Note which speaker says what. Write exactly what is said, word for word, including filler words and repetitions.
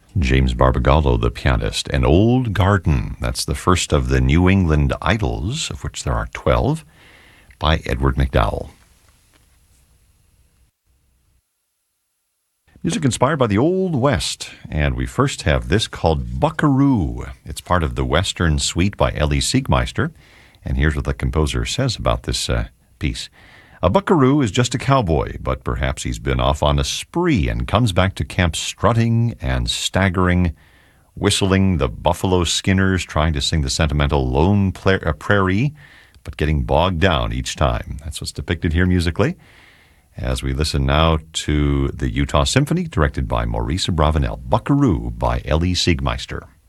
Speaker 1: James Barbagallo, the pianist. An Old Garden. That's the first of the New England Idols, of which there are twelve, by Edward McDowell. Music inspired by the Old West, and we first have this called Buckaroo. It's part of the Western Suite by Elie Siegmeister, and here's what the composer says about this uh, piece. A buckaroo is just a cowboy, but perhaps he's been off on a spree and comes back to camp strutting and staggering, whistling the Buffalo Skinners, trying to sing the sentimental Lone Prairie, but getting bogged down each time. That's what's depicted here musically, as we listen now to the Utah Symphony, directed by Maurice Abravanel. Buckaroo by Elie Siegmeister.